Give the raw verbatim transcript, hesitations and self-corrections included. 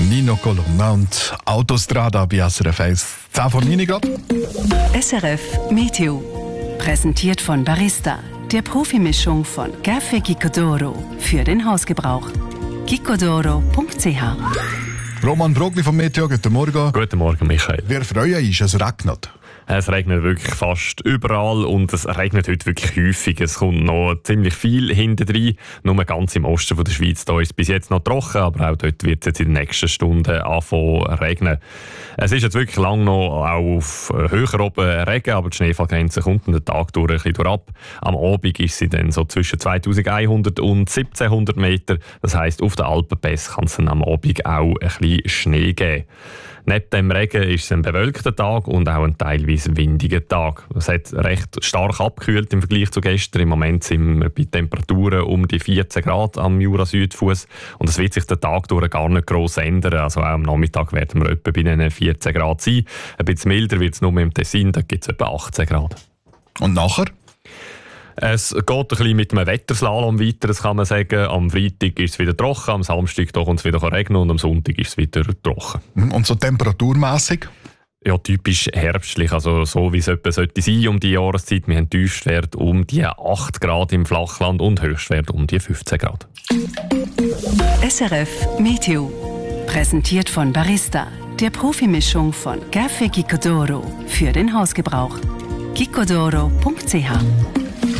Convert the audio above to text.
Nino Colonna und Autostrada bei S R F eins. zehn vor neun Grad. S R F Meteo. Präsentiert von Barista, der Profimischung von Café Gicodoro für den Hausgebrauch. gicodoro punkt c h. Roman Brogli vom Meteo, guten Morgen. Guten Morgen, Michael. Wir freuen uns, es regnet. Es regnet wirklich fast überall und es regnet heute wirklich häufig. Es kommt noch ziemlich viel hintendrein. Nur ganz im Osten von der Schweiz da ist es bis jetzt noch trocken, aber auch dort wird es jetzt in den nächsten Stunden anfangen zu regnen. Es ist jetzt wirklich lang noch auch auf höher oben Regen, aber die Schneefallgrenze kommt den Tag durch ein bisschen durchab. Am Abend ist sie dann so zwischen zweitausendeinhundert und siebzehnhundert Meter. Das heisst, auf den Alpenpässen kann es dann am Abend auch ein bisschen Schnee geben. Neben dem Regen ist es ein bewölkter Tag und auch ein teilweise windiger Tag. Es hat recht stark abgekühlt im Vergleich zu gestern. Im Moment sind wir bei Temperaturen um die vierzehn Grad am Jura-Südfuss und es wird sich den Tag durch gar nicht gross ändern. Also auch am Nachmittag werden wir etwa bei den vierzehn Grad sein. Ein bisschen milder wird es nur im Tessin, da gibt es etwa achtzehn Grad. Und nachher? Es geht ein bisschen mit einem Wetterslalom weiter, das kann man sagen. Am Freitag ist es wieder trocken, am Samstag kommt es wieder regnen und am Sonntag ist es wieder trocken. Und so temperaturmässig? Ja, typisch herbstlich, also so wie es etwa sollte sein um die Jahreszeit. Wir haben Tiefstwert um die acht Grad im Flachland und Höchstwert um die fünfzehn Grad. S R F Meteo. Präsentiert von Barista, der Profimischung von Café Gicodoro für den Hausgebrauch. gicodoro punkt c h.